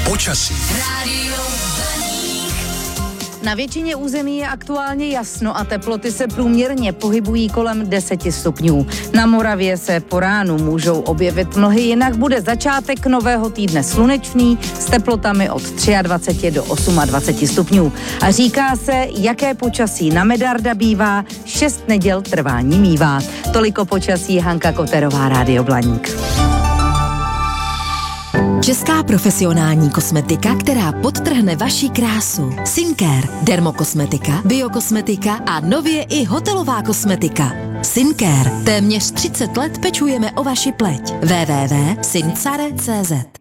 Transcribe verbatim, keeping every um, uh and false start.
Počasí. Na většině území je aktuálně jasno a teploty se průměrně pohybují kolem deseti stupňů. Na Moravě se po ránu můžou objevit mlhy, jinak bude začátek nového týdne slunečný s teplotami od dvacet tři do dvacet osm stupňů. A říká se, jaké počasí na Medarda bývá, šest neděl trvání mívá. Toliko počasí, Hanka Koterová, Rádio Blaník. Česká profesionální kosmetika, která podtrhne vaši krásu. Syncare, dermokosmetika, biokosmetika a nově i hotelová kosmetika. Syncare. Téměř třicet let pečujeme o vaši pleť. w w w tečka syncare tečka cz